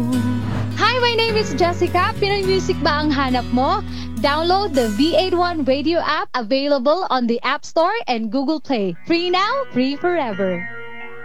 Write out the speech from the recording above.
Hi, my name is Jessica. Pinoy music ba ang hanap mo? Download the V81 Radio app, available on the App Store and Google Play. Free now, free forever.